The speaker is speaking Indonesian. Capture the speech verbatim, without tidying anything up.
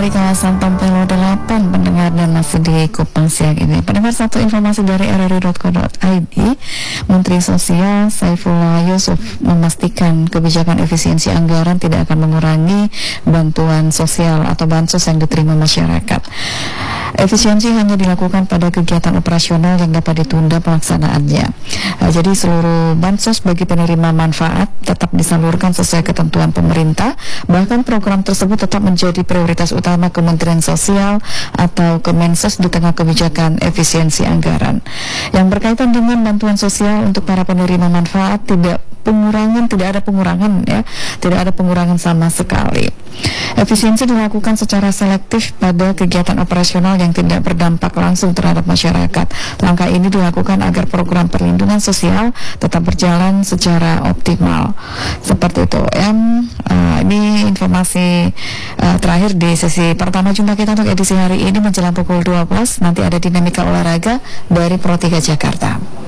dari kawasan Tompelo delapan, pendengar, dan masih di Kupang siang ini. Pendengar, satu informasi dari r r i dot co dot i d, Menteri Sosial Saifullah Yusuf memastikan kebijakan efisiensi anggaran tidak akan mengurangi bantuan sosial atau bansos yang diterima masyarakat. Efisiensi hanya dilakukan pada kegiatan operasional yang dapat ditunda pelaksanaannya. Nah, jadi seluruh bansos bagi penerima manfaat tetap disalurkan sesuai ketentuan pemerintah. Bahkan program tersebut tetap menjadi prioritas utama Kementerian Sosial atau Kemensos di tengah kebijakan efisiensi anggaran. Yang berkaitan dengan bantuan sosial untuk para penerima manfaat, tidak pengurangan, tidak ada pengurangan ya, tidak ada pengurangan sama sekali. Efisiensi dilakukan secara selektif pada kegiatan operasional yang tidak berdampak langsung terhadap masyarakat. Langkah ini dilakukan agar program perlindungan sosial tetap berjalan secara optimal. Seperti itu ya. Uh, ini informasi uh, terakhir di sesi pertama jumpa kita untuk edisi hari ini menjelang pukul dua belas. Nanti ada dinamika olahraga dari Pro tiga Jakarta.